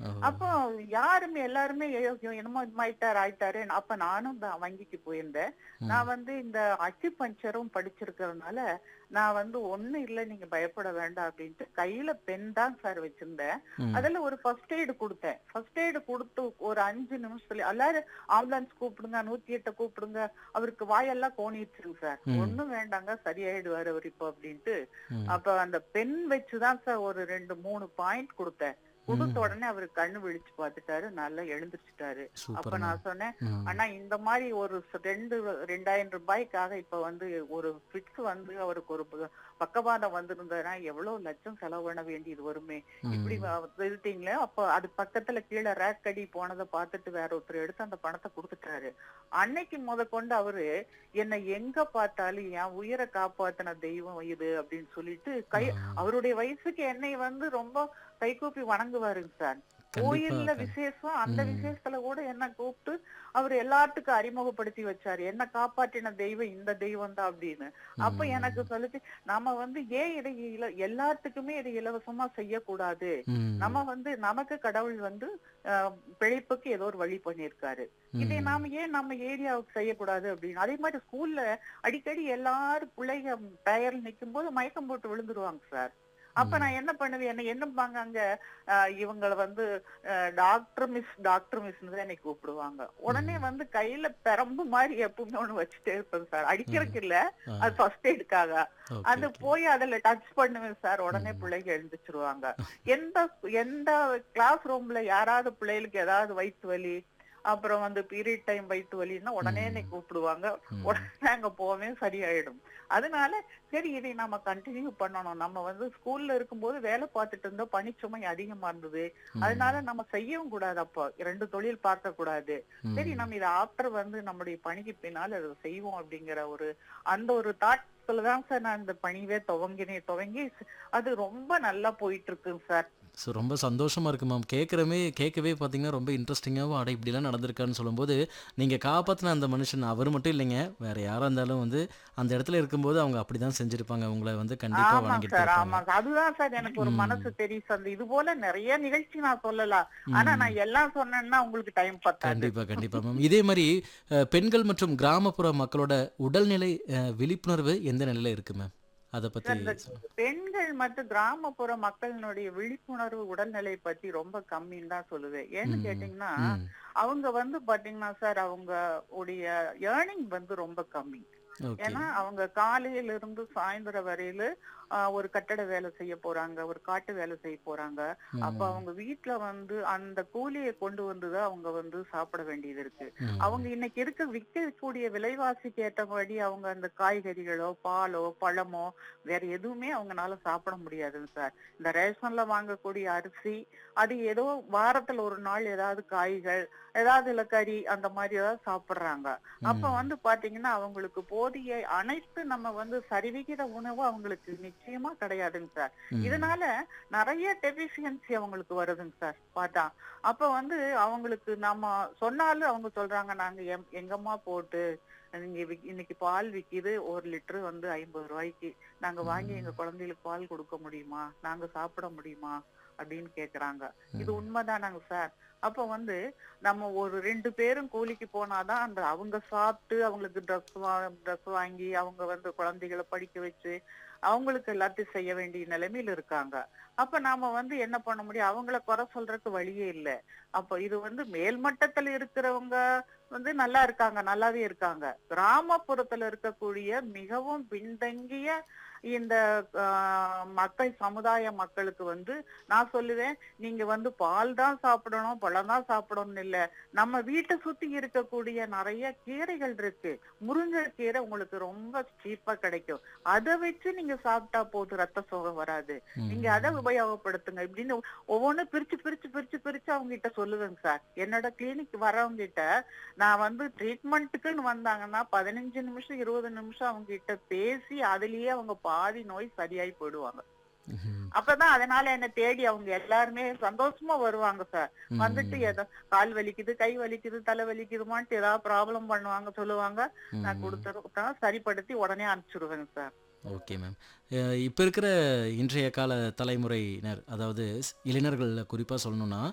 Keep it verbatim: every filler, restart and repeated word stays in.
ஓ! அப்போ யாருமே எல்லாருமே ஐயோ என்னமோ இது ஆயிட்டாரு ஆயிட்டாரு. அப்ப நானும் தான் வங்கிக்கு போயிருந்தேன். ம். நான் வந்து இந்த அக்குபஞ்சரும் படிச்சிருக்கிறதுனால, நான் வந்து ஒண்ணும் இல்ல நீங்க பயப்பட வேண்டாம் அப்படின்ட்டு கையில பென் தான் சார் வச்சிருந்தேன். ம். அதுல ஒரு ஃபர்ஸ்ட் எய்ட் குடுத்தேன். ஃபர்ஸ்ட் எய்ட் குடுத்து ஒரு ஐந்து நிமிஷத்துல எல்லாரும் ஆம்புலன்ஸ் கூப்பிடுங்க, நூத்தி எட்டு கூப்பிடுங்க. அவருக்கு வாயெல்லாம் கோணிருச்சுங்க சார். ம். ஒண்ணும் வேண்டாங்க சரியாயிடுவாரு அவரு இப்போ அப்படின்ட்டு. ம். அப்ப அந்த பென் வச்சு தான் சார் ஒரு ரெண்டு, மூணு பாயிண்ட் குடுத்தேன். குடுத்த ம். உடனே அவரு கண்ணு விழிச்சு பார்த்துட்டாரு. நல்லா எழுந்திருச்சுட்டாரு. அப்ப சூப்பருங்க. நான் சொன்னேன், ம். "அண்ணா இந்த மாரி ஒரு ஸ் ரெண்டு ரூ. இரண்டாயிரம் ரூபாய்க்காக இப்ப வந்து ஒரு ஃபிட்ஸ் வந்து அவருக்கு ஒரு ப பக்கவாதம் வந்திருந்ததுன்னா எவ்வளவு லட்சம் செலவு பண்ண வேண்டியது வருமே. இப்படி வ ம். சொல்லிட்டீங்களே." அப்ப அது பக்கத்துல கீழ ரேக் அடி போனத பார்த்துட்டு வேற ஒருத்தர் எடுத்து அந்த பணத்த குடுத்துட்டாரு. அன்னைக்கு முதற்கொண்டு அவரு என்னை எங்க பார்த்தாலும் என் உயிர காப்பாத்தின தெய்வம் இது அப்படின்னு சொல்லிட்டு ஆ. கை அவருடைய வயசுக்கு என்னை வந்து ரொம்ப கைகூப்பி வணங்குவாருங்க சார். கண்டிப்பா. கோயில்ல கண் விசேஷம் அந்த ம். விசேஷத்துல கூட என்ன கூப்பிட்டு அவரு எல்லாத்துக்கும் அறிமுகப்படுத்தி வச்சாரு. என்ன காப்பாற்றின தெய்வம் இந்த தெய்வம் தான் அப்படின்னு. அப்ப எனக்கு ம். சொல்லுச்சு நம்ம வந்து ஏன் இதை இல எல்லாத்துக்குமே இதை இலவசமா செய்யக்கூடாது. ம். நம்ம வந்து நமக்கு கடவுள் வந்து அஹ், பிழைப்புக்கு ஏதோ ஒரு வழி பண்ணியிருக்காரு. இதை ம். நாம ஏன் நம்ம ஏரியாவுக்கு செய்யக்கூடாது அப்படின்னு. அதே மாதிரி ஸ்கூல்ல அடிக்கடி எல்லாரும் பிள்ளைங்க பெயர்ல நிக்கும் போது மயக்கம் போட்டு விழுந்துருவாங்க சார். அப்ப ம். நான் என்ன பண்ணுவேன் என்ன என்னப்பாங்க அங்க அஹ், இவங்கள வந்து டாக்டர் மிஸ் டாக்டர் மிஸ்ன்னு தான் என்னை கூப்பிடுவாங்க. உடனே ம். வந்து கையில பெரம்பு மாதிரி எப்பவுமே ஒண்ணு வச்சுட்டே இருப்பேன் சார். ம். அடிக்கிறதுக்கு இல்ல. ஆ. அது ஃபர்ஸ்ட் எய்டுக்காக. ஓகே, அது ஓகே. போய் அதுல டச் பண்ணுவேன் சார். உடனே ம். பிள்ளைங்க எழுந்திருச்சிருவாங்க. எந்த எந்த கிளாஸ் ரூம்ல யாராவது பிள்ளைகளுக்கு ஏதாவது வயித்து வலி, அப்புறம் வந்து பீரியட் டைம் வயித்து வலின்னா உடனே என்னை ம். கூப்பிடுவாங்க. ம். உடனே அங்க போவேன் சரியாயிடும். அதனால சரி இதை நம்ம கண்டினியூ பண்ணணும். நம்ம வந்து ஸ்கூல்ல இருக்கும்போது வேலை பார்த்துட்டு இருந்தோம். பணிச்சுமை அதிகமா இருந்தது. அதனால ம். நம்ம செய்யவும் கூடாது அப்போ. ரெண்டு தொழில் பார்க்க கூடாது. சரி ம். நம்ம இத ஆஃப்டர் வந்து நம்முடைய பணிக்கு பின்னால அத செய்வோம் அப்படிங்கிற ஒரு அந்த ஒரு தாட்ஸ்ல தான் சார் நான் இந்த பணிவே துவங்கினேன். துவங்கி ஸ்- அது ரொம்ப நல்லா போயிட்டு இருக்குங்க சார். ஸோ ரொம்ப சந்தோஷமா இருக்கு மேம். கேட்குறமே கேட்கவே பார்த்தீங்கன்னா, ரொம்ப இன்ட்ரெஸ்டிங்காவும், அட இப்படிலாம் நடந்திருக்கான்னு சொல்லும்போது, நீங்க காப்பாத்துன அந்த மனுஷன் அவர் மட்டும் இல்லைங்க. வேற யாரா இருந்தாலும் வந்து, அந்த இடத்துல இருக்கும்போது அவங்க அப்படிதான் செஞ்சிருப்பாங்க. உங்கள வந்து கண்டிப்பா ஆமாங்க வணங்கிட்டு தான் சார், இருப்பாங்க. ஆமாங்க. அதுதான் சார் எனக்கு ஒரு மனசு ம். தெரியுது. அந்த இது போல நெறைய நிகழ்ச்சி நான் சொல்லலாம். ஆனா ம். நான் எல்லாம் சொன்னேன்னா உங்களுக்கு டைம் பத்தாது. கண்டிப்பா, கண்டிப்பா மேம். இதே மாரி அ பெண்கள் மற்றும் கிராமப்புற மக்களோட உடல்நிலை அ விழிப்புணர்வு எந்த நிலையில இருக்கு மேம்? அத பத்தி சார் இந்த சொல்லுங்க. பெண்கள் மற்றும் கிராமப்புற மக்களினுடைய விழிப்புணர்வு உடல்நிலை பத்தி ரொம்ப கம்மின்னு தான் சொல்லுவேன். ஏன்னு ம். கேட்டீங்கன்னா, ம். அவங்க வந்து பாத்தீங்கன்னா சார் அவங்க உடைய ஏர்னிங் வந்து ரொம்ப கம்மி. ஓகே. ஏன்னா அவங்க காலையில இருந்து சாயந்தரம் வரையில ஆஹ், ஒரு கட்டட வேலை செய்ய போறாங்க, ஒரு காட்டு வேலை செய்ய போறாங்க. அப்ப ம். அவங்க வீட்ல வந்து அந்த கூலியை கொண்டு வந்துதான் அவங்க வந்து சாப்பிட வேண்டியது இருக்கு. அவங்க ம். இன்னைக்கு இருக்க விற்கக்கூடிய விலைவாசிக்கு ஏற்றபடி அவங்க அந்த காய்கறிகளோ பாலோ பழமோ வேற எதுவுமே அவங்கனால சாப்பிட முடியாதுங்க சார். இந்த ரேஷன்ல வாங்கக்கூடிய அரிசி அது ஏதோ வாரத்துல ஒரு நாள் ஏதாவது காய்கள் ஏதாவது இல்ல கறி அந்த மாதிரி ஏதாவது சாப்பிடுறாங்க. அப்ப ம். வந்து பாத்தீங்கன்னா அவங்களுக்கு போதிய அனைத்து நம்ம வந்து சரிவிகித உணவு அவங்களுக்கு நிச்சயமா கிடையாதுங்க சார். ம். இதனால நிறைய டெபிஷியன்சி அவங்களுக்கு வருதுங்க சார் பார்த்தா. அப்ப வந்து அவங்களுக்கு நாம சொன்னாலும் அவங்க சொல்றாங்க நாங்க எம்- எங்கம்மா போட்டு நீங்க விக்- இன்னைக்கு பால் விக்குது ஒரு லிட்டர் வந்து ஐம்பது ரூபாய்க்கு. நாங்க வாங்கி எங்க ம். குழந்தைகளுக்கு பால் கொடுக்க முடியுமா, நாங்க சாப்பிட முடியுமா அப்படின்னு கேக்குறாங்க. இது ம். உண்மைதானாங்க சார். அப்ப வந்து நம்ம ஒரு ரெண்டு பேரும் கூலிக்கு போனாதான் அந்த அவங்க சாப்பிட்டு அவங்களுக்கு ட்ரெஸ் வா ட்ரெஸ் வாங்கி அவங்க வந்து குழந்தைகளை படிக்க வச்சு அவங்களுக்கு எல்லாத்தையும் செய்ய வேண்டிய நிலைமையில இருக்காங்க. அப்ப நாம வந்து என்ன பண்ண முடியும், அவங்கள குறை சொல்றதுக்கு வழியே இல்ல. அப்ப இது வந்து மேல்மட்டத்துல இருக்கிறவங்க வந்து நல்லா இருக்காங்க, நல்லாவே இருக்காங்க. கிராமப்புறத்துல இருக்கக்கூடிய மிகவும் பின்தங்கிய இந்த ஆஹ், மக்கள் சமுதாய மக்களுக்கு வந்து நான் சொல்லுவேன், நீங்க வந்து பால் தான் சாப்பிடணும் பழம் தான் சாப்பிடணும் இல்ல. நம்ம வீட்டை சுத்தி இருக்கக்கூடிய நிறைய கீரைகள் இருக்கு. முருங்கைக்கீரை உங்களுக்கு ரொம்ப சீப்பா கிடைக்கும். அதை வச்சு நீங்க சாப்பிட்டா போதும், ரத்த சோகை வராது. நீங்க அதை ம். உபயோகப்படுத்துங்க இப்படின்னு ஒவ்வொன்றும் பிரிச்சு பிரிச்சு பிரிச்சு பிரிச்சு அவங்க கிட்ட சொல்லுவேங்க சார். என்னோட கிளினிக் வரவங்க கிட்ட நான் வந்து ட்ரீட்மெண்ட்டுக்குன்னு வந்தாங்கன்னா பதினஞ்சு நிமிஷம் இருபது நிமிஷம் அவங்க கிட்ட பேசி அதுலயே அவங்க பாதி நோய் சரியாயி போயிடுவாங்க. ம்ஹ்ம். அப்பதான் அதனால என்ன தேடி அவங்க எல்லாருமே சந்தோஷமா வருவாங்க சார். வந்துட்டு ம். ஏதோ கால் வலிக்குது கை வலிக்குது தலை வலிக்குதுமான்ட்டு ஏதாவது ப்ராப்ளம் பண்ணுவாங்க சொல்லுவாங்க. நான் ம். கொடுத்துருக்கா சரிப்படுத்தி உடனே அனுப்பிச்சுடுவேங்க சார். Okay ma'am. அ இப்ப இருக்கிற இன்றைய கால தலைமுறையினர், அதாவது ஸ் இளைஞர்கள்ல குறிப்பா சொல்லணும்னா